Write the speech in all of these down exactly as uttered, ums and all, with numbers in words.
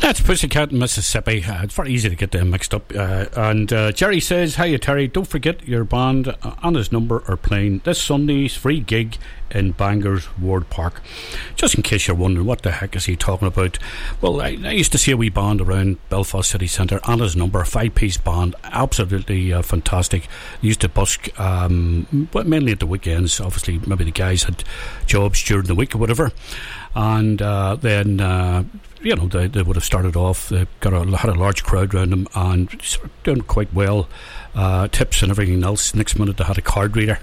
That's Pussycat in Mississippi. Uh, it's very easy to get them mixed up. Uh, and uh, Jerry says, hiya Terry, don't forget your band and his number are playing this Sunday's free gig in Bangor's Ward Park. Just in case you're wondering what the heck is he talking about, well, I, I used to see a wee band around Belfast City Centre, and his number, a five-piece band, absolutely uh, fantastic. Used to busk um, but mainly at the weekends. Obviously maybe the guys had jobs during the week or whatever, and uh, then uh, you know they, they would have started off, they got a, had a large crowd around them and sort of doing quite well, uh, tips and everything else. Next minute they had a card reader.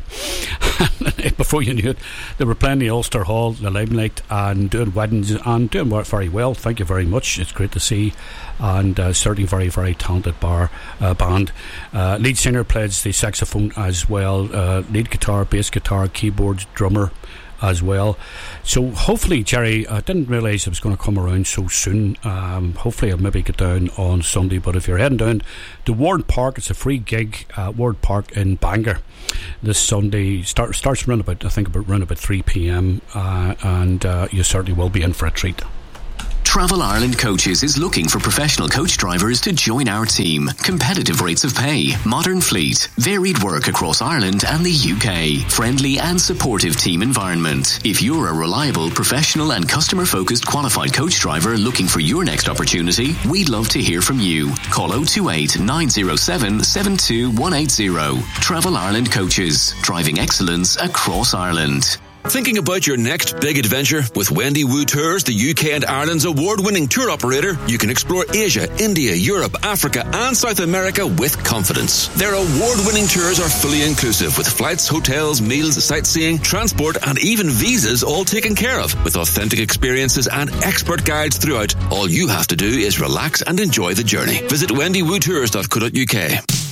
Before you knew it, they were playing the Ulster Hall, the Limelight, and doing weddings and doing very well. Thank you very much. It's great to see, and uh, certainly very, very talented bar uh, band. Uh, lead singer plays the saxophone as well, uh, lead guitar, bass guitar, keyboards, drummer as well. So hopefully, Jerry, I didn't realise it was going to come around so soon. Um, hopefully I'll maybe get down on Sunday, but if you're heading down to Ward Park, it's a free gig, uh, Ward Park in Bangor this Sunday. Start, starts around about, I think about around about three p.m. uh, and uh, you certainly will be in for a treat. Travel Ireland Coaches is looking for professional coach drivers to join our team. Competitive rates of pay, modern fleet, varied work across Ireland and the U K, friendly and supportive team environment. If you're a reliable, professional and customer-focused qualified coach driver looking for your next opportunity, we'd love to hear from you. Call oh two eight, nine oh seven, seven two one eight oh. Travel Ireland Coaches, driving excellence across Ireland. Thinking about your next big adventure? With Wendy Wu Tours, the U K and Ireland's award-winning tour operator, you can explore Asia, India, Europe, Africa and South America with confidence. Their award-winning tours are fully inclusive, with flights, hotels, meals, sightseeing, transport and even visas all taken care of. With authentic experiences and expert guides throughout, all you have to do is relax and enjoy the journey. Visit wendy woo tours dot co dot uk.